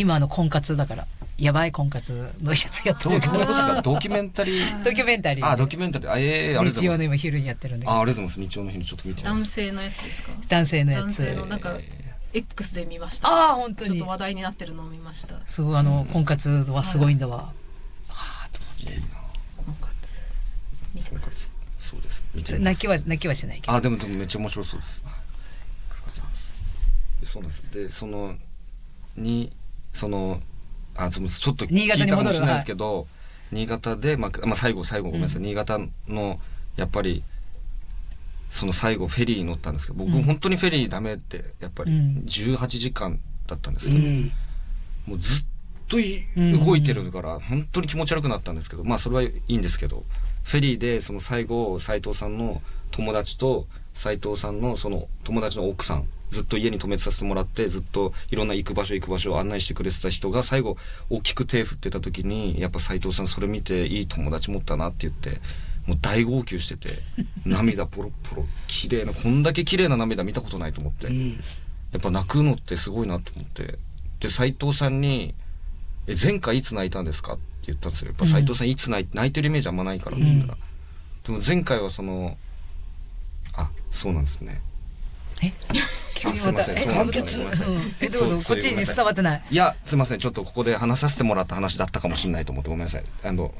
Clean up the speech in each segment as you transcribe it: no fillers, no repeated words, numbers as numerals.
今婚活だからやばい婚活のやつやってるかどういうことですらか？ドキュメンタリードキュメンタリーあドキュメンタリーありがとうございます。 日曜の今昼にやってるんだけどありがとうございます。日曜の日にちょっと見てます。 男性のやつですか？ 男性のやつ男性のなんか X で見ました。 ああ本当にちょっと話題になってるのを見ました。 すごい婚活はすごいんだわ、はあと思っていいな婚活見てます。 そうです見てます。 泣きはしないけどあでもめっちゃ面白そうです。はいそうなんです。でそのちょっと聞いたかもしれないですけど、新潟で最後ごめんなさい、新潟のやっぱりその最後フェリー乗ったんですけど、僕本当にフェリーダメってやっぱり18時間だったんですけど、もうずっと動いてるから本当に気持ち悪くなったんですけど、それはいいんですけど、フェリーでその最後斉藤さんの友達と斉藤さんのその友達の奥さんずっと家に泊めさせてもらってずっといろんな行く場所を案内してくれてた人が最後大きく手振ってた時にやっぱ斉藤さんそれ見ていい友達持ったなって言ってもう大号泣してて涙ポロポロ綺麗なこんだけ綺麗な涙見たことないと思って、やっぱ泣くのってすごいなと思って、で斉藤さんに前回いつ泣いたんですかって言ったんですよ。やっぱ斉藤さんいつ泣いてるイメージあんまないからって言ったら、でも前回はそうなんですね。 急にまた判決どうぞこっちに伝わってない。 いやすいません、ちょっとここで話させてもらった話だったかもしれないと思ってごめんなさい。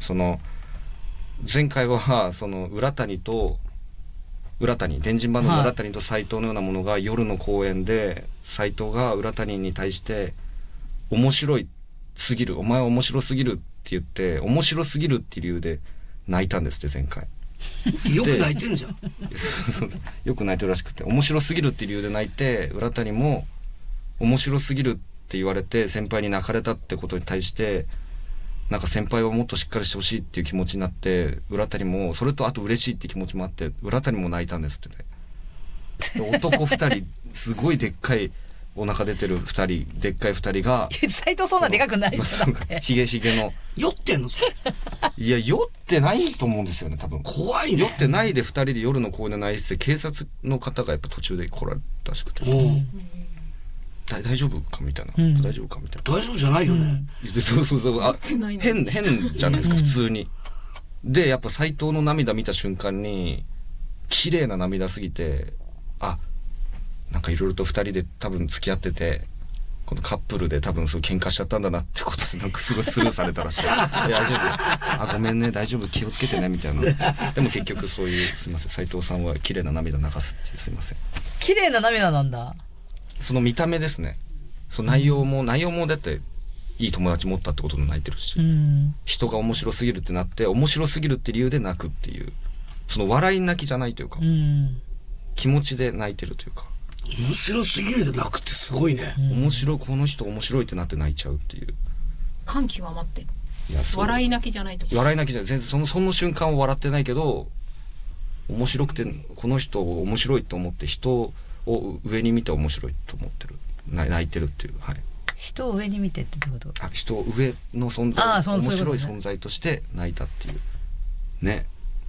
前回はその浦谷電人版の浦谷と斉藤のようなものが夜の公園で斉藤が浦谷に対して面白いすぎる、お前は面白すぎるって言って面白すぎるっていう理由で泣いたんですって前回。 よく泣いてんじゃん。 よく泣いてるらしくて面白すぎるっていう理由で泣いて、浦谷も面白すぎるって言われて先輩に泣かれたってことに対してなんか先輩はもっとしっかりしてほしいっていう気持ちになって、浦谷もそれとあと嬉しいっていう気持ちもあって浦谷も泣いたんですってね。男2人すごいでっかいお腹出てる2人でっかい2人が斉藤そんなでかくないじゃんってひげの酔ってんのそれ。 いや酔ってないと思うんですよね多分。 怖いね。 酔ってないで2人で夜の公園で泣いてて警察の方がやっぱ途中で来られたらしくて、大丈夫かみたいな、大丈夫かみたいな。 大丈夫じゃないよね。 そう変じゃないですか普通に。でやっぱ斉藤の涙見た瞬間に綺麗な涙すぎて、なんかいろいろと2人で多分付き合っててこのカップルで多分そう喧嘩しちゃったんだなってことでなんかすごいスルーされたらしい。大丈夫、ごめんね大丈夫気をつけてねみたいな。でも結局そういうすいません斉藤さんは綺麗な涙流すっていうすいません。 綺麗な涙なんだ。 その見た目ですね。その内容もだっていい友達持ったってことで泣いてるし、人が面白すぎるってなって面白すぎるって理由で泣くっていう、その笑い泣きじゃないというか、気持ちで泣いてるというか。 面白すぎるで泣くってすごいね。 この人面白いってなって泣いちゃうっていう。 感極まって。笑い泣きじゃないと。 笑い泣きじゃない。全然その瞬間は笑ってないけど面白くてこの人を面白いと思って人を上に見て面白いと思ってる泣いてるっていう。はい。 人を上に見てってどういうこと？ 人を上の存在、面白い存在として泣いたっていうね。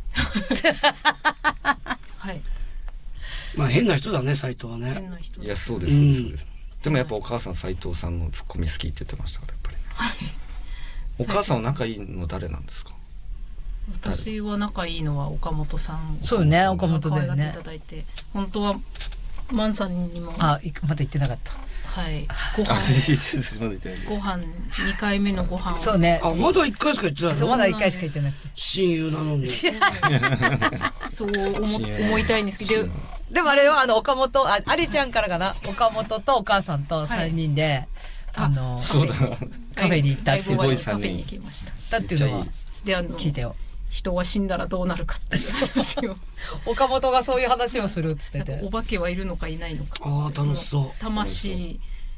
はい。 変な人だね斉藤はね。 変な人。 いやそうです。でもやっぱお母さん斉藤さんのツッコミ好きって言ってましたからやっぱり、ね。お母さんは仲いいの誰なんですか？ 私は仲いいのは岡本さん。 そうね岡本だよね。 可愛がっていただいて本当はマンさんにもまだ言ってなかった。 はい。ご飯2回目のご飯を。 そうね。 まだ1回しか言ってないの。 まだ1回しか言ってなくて。 親友なのに。 そう思いたいんですけど。 でもあれよ岡本ありちゃんからかな、岡本とお母さんと3人でそうだカフェに行ったっていう。 カフェに行きました。 だっていうのは聞いてよ。 人は死んだらどうなるかって話を岡本がそういう話をするっつってて、 お化けはいるのかいないのか、 楽しそう。 魂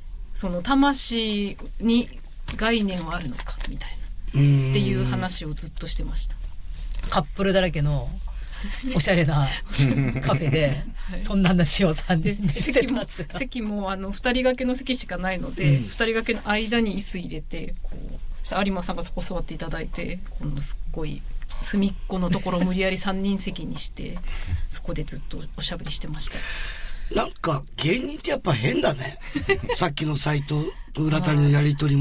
に概念はあるのかみたいなっていう話をずっとしてました。 カップルだらけのおしゃれなカフェでそんな話を3人でしてたっつってた。 席も2人掛けの席しかないので、2人掛けの間に椅子入れてこう有馬さんがそこ座っていただいて、このすっごい隅っこのところを無理やり3人席にしてそこでずっとおしゃべりしてました。 なんか芸人ってやっぱ変だね。さっきの斉藤と浦谷のやりとりも